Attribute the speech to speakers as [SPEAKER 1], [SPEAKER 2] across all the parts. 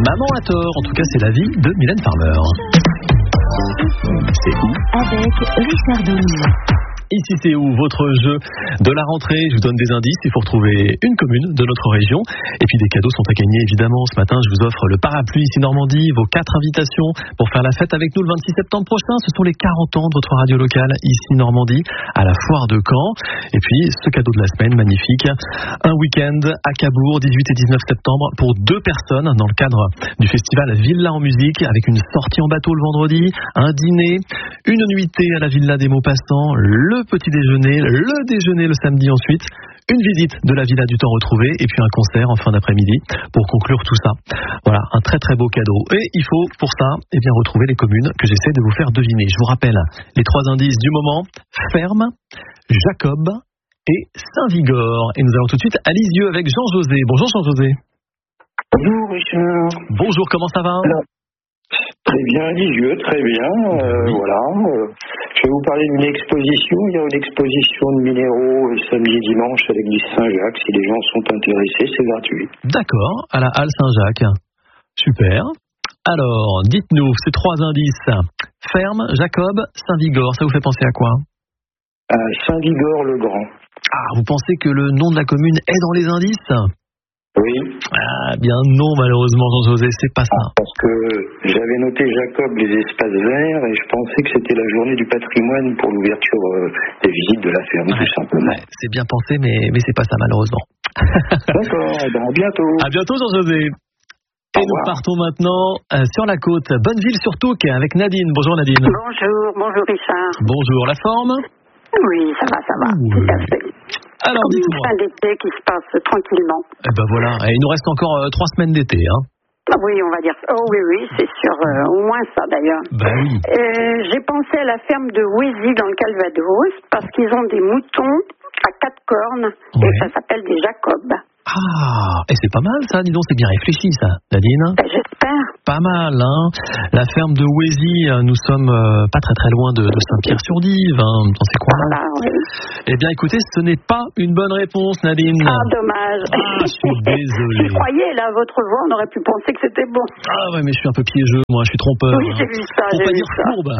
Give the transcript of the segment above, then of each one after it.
[SPEAKER 1] Maman a tort, en tout cas c'est l'avis de Mylène Farmer. C'est où ?
[SPEAKER 2] Avec Richard Denis.
[SPEAKER 1] Ici c'est où, votre jeu de la rentrée. Je vous donne des indices, il faut retrouver une commune de notre région. Et puis des cadeaux sont à gagner évidemment. Ce matin je vous offre le parapluie ici Normandie, vos 4 invitations pour faire la fête avec nous le 26 septembre prochain. Ce sont les 40 ans de votre radio locale ici Normandie, à la foire de Caen. Et puis ce cadeau de la semaine, magnifique, un week-end à Cabourg, 18 et 19 septembre pour 2 personnes dans le cadre du festival Villa en musique, avec une sortie en bateau le vendredi, un dîner, une nuitée à la Villa des Maupassants, le petit déjeuner, le déjeuner le samedi ensuite, une visite de la Villa du Temps Retrouvé et puis un concert en fin d'après-midi pour conclure tout ça. Voilà, un très très beau cadeau. Et il faut pour ça retrouver les communes que j'essaie de vous faire deviner. Je vous rappelle les 3 indices du moment: Ferme, Jacob et Saint-Vigor. Et nous allons tout de suite à Lisieux avec Jean-José. Bonjour Jean-José.
[SPEAKER 3] Bonjour Richard.
[SPEAKER 1] Bonjour, comment ça va ?
[SPEAKER 3] Alors, très bien, Lisieux, très bien. Voilà. Je vais vous parler d'une exposition. Il y a une exposition de minéraux samedi et dimanche à l'église Saint-Jacques. Si les gens sont intéressés, c'est gratuit.
[SPEAKER 1] D'accord, à la halle Saint-Jacques. Super. Alors, dites-nous, ces 3 indices: Ferme, Jacob, Saint-Vigor, ça vous fait penser à quoi ?
[SPEAKER 3] À Saint-Vigor-le-Grand.
[SPEAKER 1] Ah, vous pensez que le nom de la commune est dans les indices ?
[SPEAKER 3] Oui.
[SPEAKER 1] Ah, bien non, malheureusement, Jean-José, c'est pas ça.
[SPEAKER 3] Parce que j'avais noté Jacob, les espaces verts, et je pensais que c'était la journée du patrimoine pour l'ouverture des visites de la ferme, tout simplement.
[SPEAKER 1] Ouais, c'est bien pensé, mais c'est pas ça, malheureusement.
[SPEAKER 3] D'accord, à bientôt.
[SPEAKER 1] À bientôt, Jean-José. Et nous partons maintenant sur la côte, Bonneville-sur-Touques, avec Nadine. Bonjour Nadine.
[SPEAKER 4] Bonjour Richard.
[SPEAKER 1] Bonjour, la forme ?
[SPEAKER 4] Oui, ça va,
[SPEAKER 1] Oui.
[SPEAKER 4] tout à fait.
[SPEAKER 1] Alors,
[SPEAKER 4] comme
[SPEAKER 1] dites-moi.
[SPEAKER 4] une fin d'été qui se passe tranquillement.
[SPEAKER 1] Eh ben voilà, et il nous reste encore 3 semaines d'été, hein.
[SPEAKER 4] Ah oui, on va dire ça. Oh oui, c'est sûr, au moins ça d'ailleurs.
[SPEAKER 1] Ben oui.
[SPEAKER 4] J'ai pensé à la ferme de Wézy dans le Calvados, parce qu'ils ont des moutons à 4 cornes, et ça s'appelle des Jacobs.
[SPEAKER 1] Ah, et c'est pas mal ça, dis donc, c'est bien réfléchi ça, Nadine.
[SPEAKER 4] Ben, j'espère.
[SPEAKER 1] Pas mal, hein. La ferme de Wézy, nous sommes pas très très loin de Saint-Pierre-sur-Dive, hein, dans ces coins-là.
[SPEAKER 4] Voilà, oui.
[SPEAKER 1] Eh bien écoutez, ce n'est pas une bonne réponse, Nadine.
[SPEAKER 4] Ah, dommage.
[SPEAKER 1] Ah, je suis désolé.
[SPEAKER 4] Je croyais, là, votre voix, on aurait pu penser que c'était bon.
[SPEAKER 1] Ah ouais, mais je suis un peu piégeux, moi, je suis trompeur.
[SPEAKER 4] Oui, j'ai vu ça,
[SPEAKER 1] Pour
[SPEAKER 4] j'ai
[SPEAKER 1] pas
[SPEAKER 4] vu
[SPEAKER 1] dire
[SPEAKER 4] ça.
[SPEAKER 1] fourbe.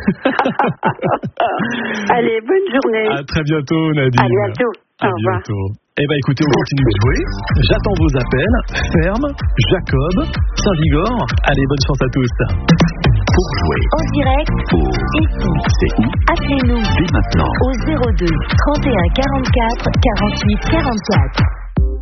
[SPEAKER 4] Allez, bonne journée.
[SPEAKER 1] À très bientôt, Nadine.
[SPEAKER 4] À bientôt.
[SPEAKER 1] À
[SPEAKER 4] Au revoir.
[SPEAKER 1] bientôt. Eh bien écoutez, on continue de jouer. J'attends vos appels. Ferme, Jacob, Saint-Vigor. Allez, bonne chance à tous.
[SPEAKER 2] Pour jouer en direct, ici,
[SPEAKER 5] C'est où ?
[SPEAKER 2] appelez-nous
[SPEAKER 5] Dès maintenant.
[SPEAKER 2] au 02 31 44 48 44.